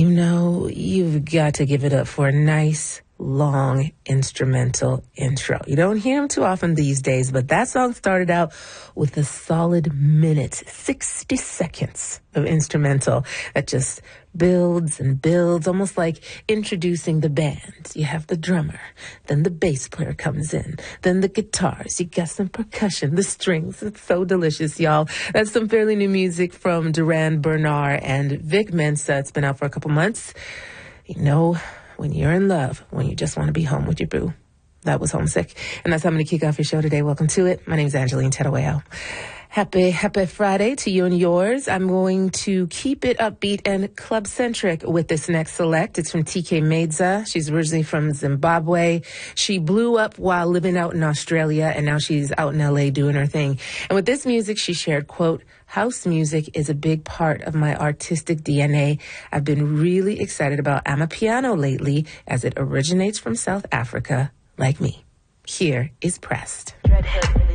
You know, you've got to give it up for a nice, long instrumental intro. You don't hear them too often these days, but that song started out with a solid minute, 60 seconds of instrumental that just builds and builds, almost like introducing the band. You have the drummer, then the bass player comes in, then the guitars, you got some percussion, the strings. It's so delicious, y'all. That's some fairly new music from Duran Bernard and Vic Mensa. It's been out for a couple months. You know, when you're in love, when you just want to be home with your boo. That was Homesick. And that's how I'm going to kick off your show today. Welcome to it. My name is Angeline Tedaweo. Happy Friday to you and yours. I'm going to keep it upbeat and club-centric with this next select. It's from TK Maidza. She's originally from Zimbabwe. She blew up while living out in Australia, and now she's out in LA doing her thing. And with this music, she shared, quote, "House music is a big part of my artistic DNA. I've been really excited about Amapiano lately as it originates from South Africa, like me. Here is Pressed."